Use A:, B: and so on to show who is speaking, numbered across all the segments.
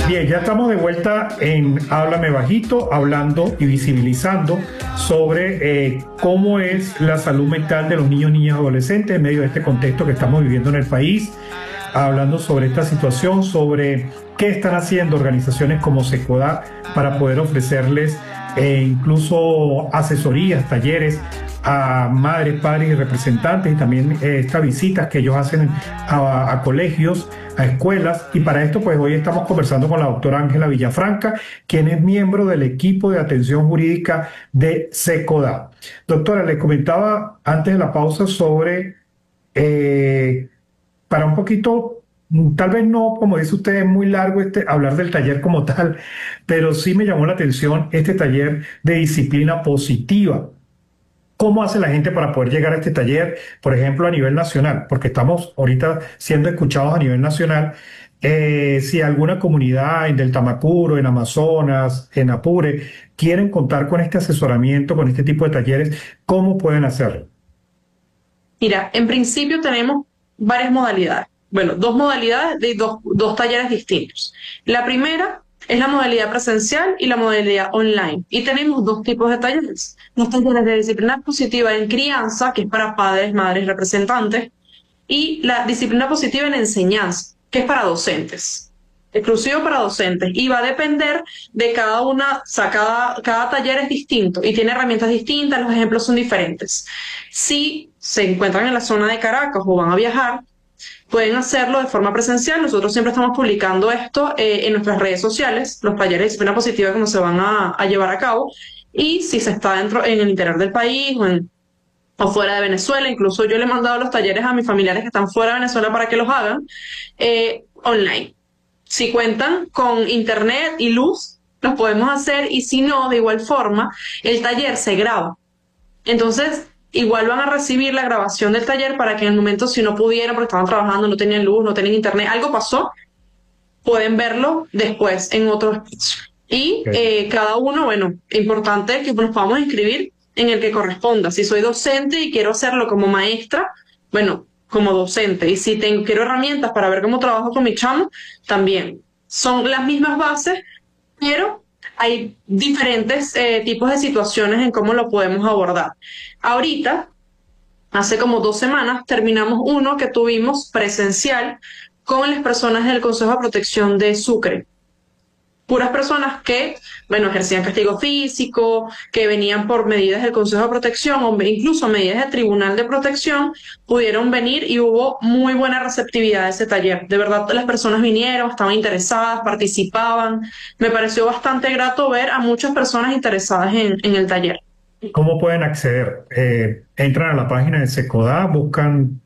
A: Bien, ya estamos de vuelta en Háblame Bajito, hablando y visibilizando sobre cómo es la salud mental de los niños, niñas y adolescentes en medio de este contexto que estamos viviendo en el país, hablando sobre esta situación, sobre qué están haciendo organizaciones como Secodá para poder ofrecerles incluso asesorías, talleres a madres, padres y representantes, y también estas visitas que ellos hacen a colegios, a escuelas. Y para esto pues hoy estamos conversando con la doctora Ángela Villafranca, quien es miembro del equipo de atención jurídica de Secodá. Doctora, le comentaba antes de la pausa sobre para un poquito, tal vez no, como dice usted, es muy largo hablar del taller como tal, pero sí me llamó la atención este taller de disciplina positiva. ¿Cómo hace la gente para poder llegar a este taller, por ejemplo, a nivel nacional? Porque estamos ahorita siendo escuchados a nivel nacional. Si alguna comunidad en Del Tamacuro, en Amazonas, en Apure, quieren contar con este asesoramiento, con este tipo de talleres, ¿cómo pueden hacerlo?
B: Mira, en principio tenemos varias modalidades. Bueno, dos modalidades de dos talleres distintos. La primera es la modalidad presencial y la modalidad online. Y tenemos dos tipos de talleres. Los talleres de disciplina positiva en crianza, que es para padres, madres, representantes, y la disciplina positiva en enseñanza, que es para docentes, exclusivo para docentes, y va a depender de cada una, o sea, cada taller es distinto y tiene herramientas distintas, los ejemplos son diferentes. Si se encuentran en la zona de Caracas o van a viajar, pueden hacerlo de forma presencial. Nosotros siempre estamos publicando esto en nuestras redes sociales, los talleres de disciplina positiva que se van a llevar a cabo, y si se está dentro en el interior del país o fuera de Venezuela. Incluso yo le he mandado los talleres a mis familiares que están fuera de Venezuela para que los hagan online. Si cuentan con internet y luz, los podemos hacer, y si no, de igual forma, el taller se graba. Entonces, igual van a recibir la grabación del taller para que en el momento, si no pudieron, porque estaban trabajando, no tenían luz, no tenían internet, algo pasó, pueden verlo después en otro espacio. Y cada uno, bueno, importante que nos podamos inscribir en el que corresponda. Si soy docente y quiero hacerlo como maestra, bueno, como docente. Y si quiero herramientas para ver cómo trabajo con mi chamo, también. Son las mismas bases, pero hay diferentes tipos de situaciones en cómo lo podemos abordar. Ahorita, hace como 2 semanas, terminamos uno que tuvimos presencial con las personas del Consejo de Protección de Sucre. Puras personas que, bueno, ejercían castigo físico, que venían por medidas del Consejo de Protección o incluso medidas del Tribunal de Protección, pudieron venir y hubo muy buena receptividad de ese taller. De verdad, las personas vinieron, estaban interesadas, participaban. Me pareció bastante grato ver a muchas personas interesadas en el taller.
A: ¿Cómo pueden acceder? Entran a la página de Secodá, buscan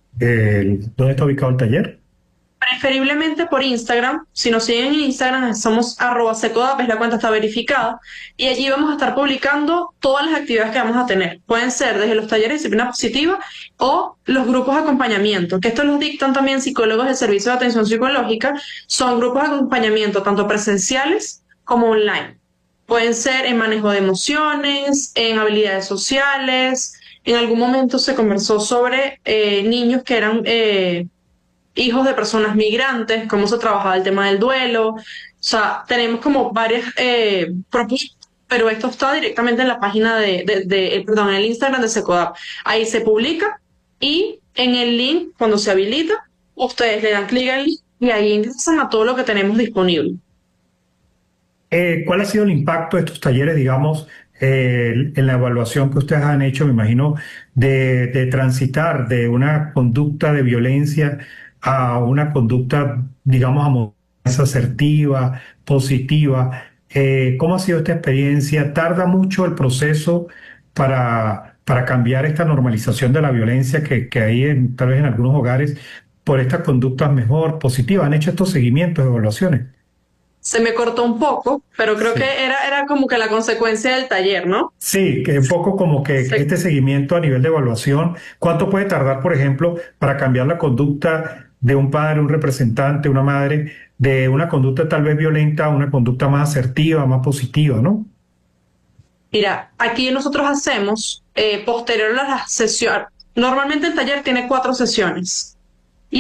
A: dónde está ubicado el taller.
B: Preferiblemente por Instagram. Si nos siguen en Instagram, somos @secodap, la cuenta está verificada, y allí vamos a estar publicando todas las actividades que vamos a tener. Pueden ser desde los talleres de disciplina positiva o los grupos de acompañamiento, que estos los dictan también psicólogos del Servicio de Atención Psicológica. Son grupos de acompañamiento tanto presenciales como online. Pueden ser en manejo de emociones, en habilidades sociales. En algún momento se conversó sobre niños que eran hijos de personas migrantes, cómo se trabajaba el tema del duelo. O sea, tenemos como varias propuestas, pero esto está directamente en la página perdón, en el Instagram de Secodap. Ahí se publica, y en el link, cuando se habilita, ustedes le dan clic al link y ahí ingresan a todo lo que tenemos disponible.
A: ¿Cuál ha sido el impacto de estos talleres, digamos, en la evaluación que ustedes han hecho, me imagino, de transitar de una conducta de violencia a una conducta, digamos, más asertiva, positiva? ¿Cómo ha sido esta experiencia? ¿Tarda mucho el proceso para cambiar esta normalización de la violencia que hay tal vez en algunos hogares por estas conductas mejor positivas? ¿Han hecho estos seguimientos, evaluaciones?
B: Se me cortó un poco, pero creo
A: Sí.
B: que era como que la consecuencia del taller, ¿no?
A: Sí, que un poco como que
B: Sí.
A: este seguimiento a nivel de evaluación, ¿cuánto puede tardar, por ejemplo, para cambiar la conducta de un padre, un representante, una madre, de una conducta tal vez violenta a una conducta más asertiva, más positiva, ¿no?
B: Mira, aquí nosotros hacemos posterior a las sesiones. Normalmente el taller tiene 4 sesiones.